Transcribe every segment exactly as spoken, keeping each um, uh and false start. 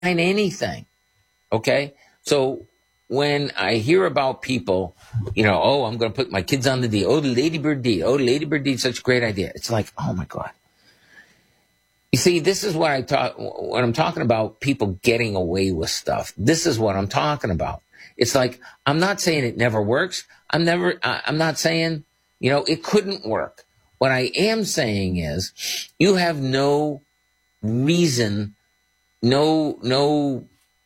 anything. Okay? So when I hear about people, you know, oh, I'm going to put my kids on the deed. Oh, the Ladybird deed. Oh, the Ladybird deed is such a great idea. It's like, oh my God. You see, this is what I talk when I'm talking about people getting away with stuff. This is what I'm talking about. It's like, I'm not saying it never works. I'm never, I'm not saying, you know, it couldn't work. What I am saying is you have no reason, no, no,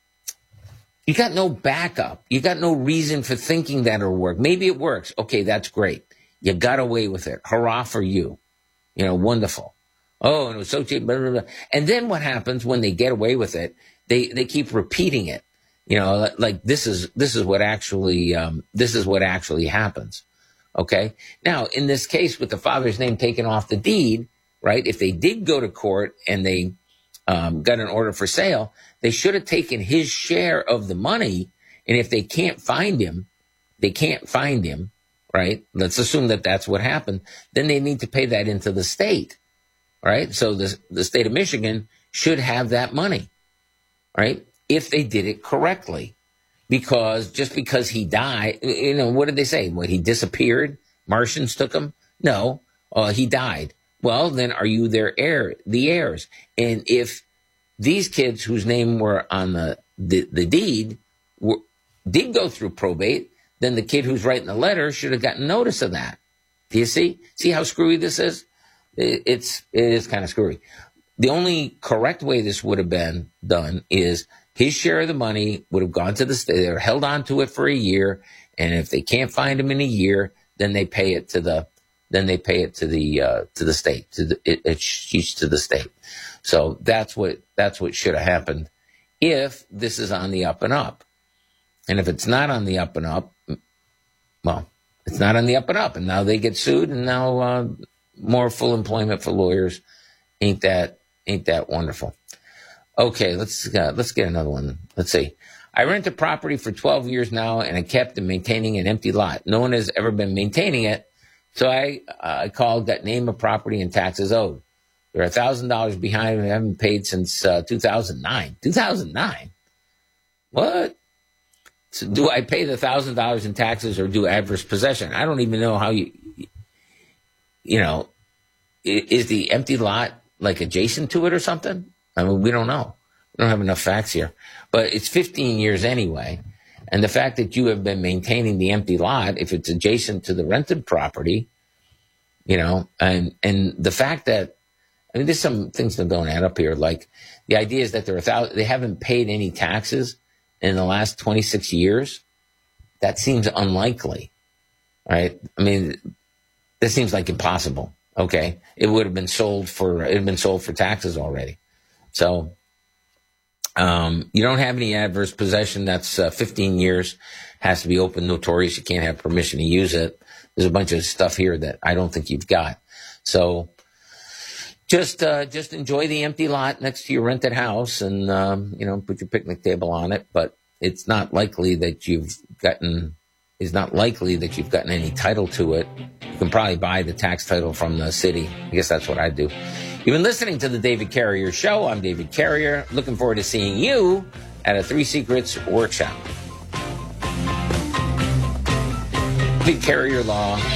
you got no backup. You got no reason for thinking that it'll work. Maybe it works. Okay, that's great. You got away with it. Hurrah for you. You know, wonderful. Oh, and it was so cheap. Blah, blah, blah. And then what happens when they get away with it? They they keep repeating it. You know, like this is this is what actually um, this is what actually happens. Okay. Now, in this case, with the father's name taken off the deed, right? If they did go to court and they um, got an order for sale, they should have taken his share of the money. And if they can't find him, they can't find him, right? Let's assume that that's what happened. Then they need to pay that into the state. Right? So the, the state of Michigan should have that money, right? If they did it correctly. Because just because he died, you know, what did they say? What, he disappeared? Martians took him? No, uh, he died. Well, then are you their heir, the heirs? And if these kids whose name were on the, the, the deed were, did go through probate, then the kid who's writing the letter should have gotten notice of that. Do you see? See how screwy this is? It's, it is kind of screwy. The only correct way this would have been done is his share of the money would have gone to the state. They're held on to it for a year. And if they can't find him in a year, then they pay it to the, then they pay it to the, uh, to the state, to the, it, it's to the state. So that's what, that's what should have happened if this is on the up and up. And if it's not on the up and up, well, it's not on the up and up. And now they get sued and now, uh, more full employment for lawyers. Ain't that, ain't that wonderful? Okay, let's, uh, let's get another one. Let's see. I rent a property for twelve years now and I kept and maintaining an empty lot. No one has ever been maintaining it. So I, uh, I called, got name of property and taxes owed. They're a thousand dollars behind and I haven't paid since, uh, two thousand nine. two thousand nine? What? So do I pay the thousand dollars in taxes or do adverse possession? I don't even know how you, you know, is the empty lot like adjacent to it or something? I mean, we don't know. We don't have enough facts here. But it's fifteen years anyway. And the fact that you have been maintaining the empty lot, if it's adjacent to the rented property, you know, and, and the fact that, I mean, there's some things that don't add up here. Like the idea is that they're a thousand, they haven't paid any taxes in the last twenty-six years. That seems unlikely, right? I mean, that seems like impossible. Okay. It would have been sold for, it had been sold for taxes already. So, um, you don't have any adverse possession. That's uh, fifteen years, has to be open notorious. You can't have permission to use it. There's a bunch of stuff here that I don't think you've got. So just, uh, just enjoy the empty lot next to your rented house and, um, you know, put your picnic table on it. But it's not likely that you've gotten, it's not likely that you've gotten any title to it. You can probably buy the tax title from the city. I guess that's what I'd do. You've been listening to the David Carrier Show. I'm David Carrier. Looking forward to seeing you at a Three Secrets workshop. David Carrier Law